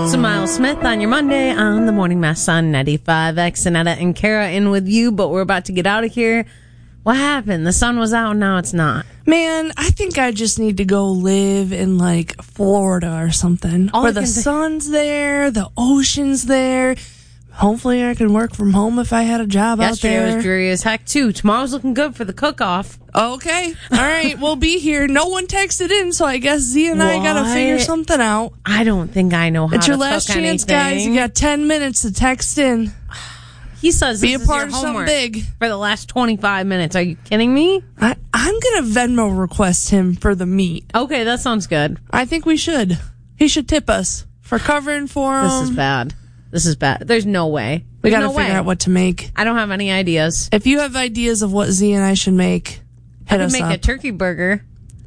So Miles Smith on your Monday on the Morning Mass on 95X. Annetta and Kara in with you, but we're about to get out of here. What happened? The sun was out and now it's not. Man, I think I just need to go live in like Florida or something. Where the sun's there, the ocean's there. Hopefully I can work from home if I had a job out there. Yesterday was dreary as heck too. Tomorrow's looking good for the cook-off. Okay. All right. We'll be here. No one texted in, so I guess Z and I got to figure something out. I don't think I know how to cook anything. It's your last chance, guys. You got 10 minutes to text in. He says be this a part is of your homework something big for the last 25 minutes. Are you kidding me? I'm going to Venmo request him for the meat. Okay, that sounds good. I think we should. He should tip us for covering for him. This is bad. This is bad. There's no way. We got to figure out what to make. I don't have any ideas. If you have ideas of what Z and I should make, hit us up. I could make a turkey burger.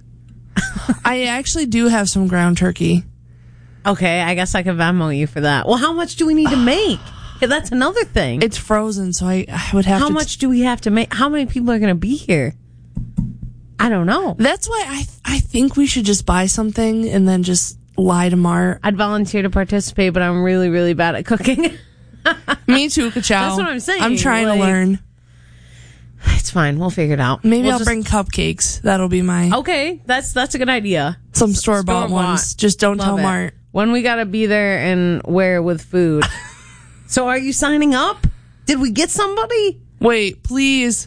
I actually do have some ground turkey. Okay, I guess I could Venmo you for that. Well, how much do we need to make? Yeah, that's another thing. It's frozen, so I would have to... How much do we have to make? How many people are going to be here? I don't know. That's why I think we should just buy something and then just lie to Mart. I'd volunteer to participate, but I'm really, really bad at cooking. Me too, Ka-chow. That's what I'm saying. I'm trying to learn. It's fine. We'll figure it out. Maybe I'll bring cupcakes. That'll be my... Okay, that's a good idea. Some store-bought ones. Just don't tell Mart. When we got to be there and wear with food. So are you signing up? Did we get somebody? Wait, please.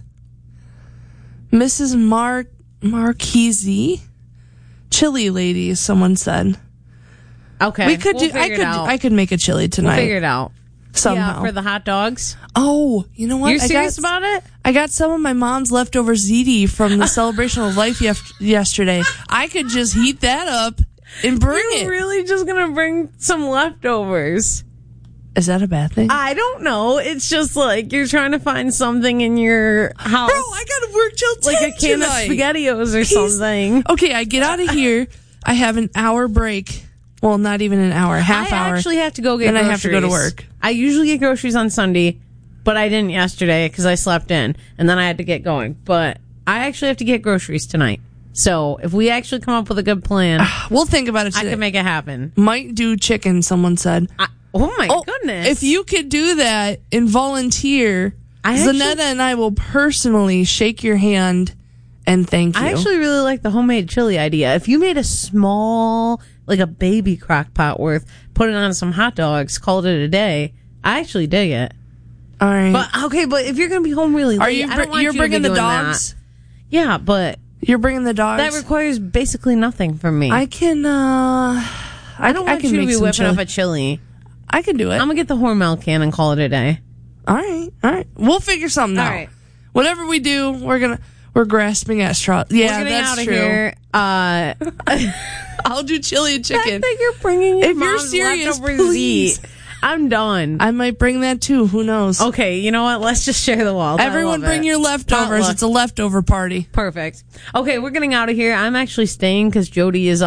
Mrs. Marquise? Chili lady, someone said. Okay. We could I could make a chili tonight. We'll figure it out. Somehow. Yeah, for the hot dogs. Oh, you know what? You're serious about it? I got some of my mom's leftover ziti from the Celebration of Life yesterday. I could just heat that up and bring it. You're really just going to bring some leftovers? Is that a bad thing? I don't know. It's just like you're trying to find something in your house. Bro, I got to work till 10 like a can tonight. of SpaghettiOs or something. Okay, I get out of here. I have an hour break. Well, not even an hour, half hour. I actually have to go get groceries. Then I have to go to work. I usually get groceries on Sunday, but I didn't yesterday because I slept in, and then I had to get going. But I actually have to get groceries tonight. So if we actually come up with a good plan, we'll think about it today. I can make it happen. Might do chicken, someone said. Oh my goodness. If you could do that and volunteer, Zanetta and I will personally shake your hand and thank you. I actually really like the homemade chili idea. If you made a small, like a baby crock pot worth, put it on some hot dogs, called it a day, I actually dig it. All right. But if you're going to be home really late, you're bringing the dogs? That. Yeah, but you're bringing the dogs? That requires basically nothing from me. I can I don't want you to be whipping up a chili. I can do it. I'm going to get the Hormel can and call it a day. All right. We'll figure something out. All right. Whatever we do, we're grasping at straws. Yeah, that's true. Here. I'll do chili and chicken. I think you're bringing your if you're serious, please. I'm done. I might bring that too. Who knows? Okay, you know what? Let's just share the wall. Everyone bring your leftovers. It's a leftover party. Perfect. Okay, we're getting out of here. I'm actually staying because Jody is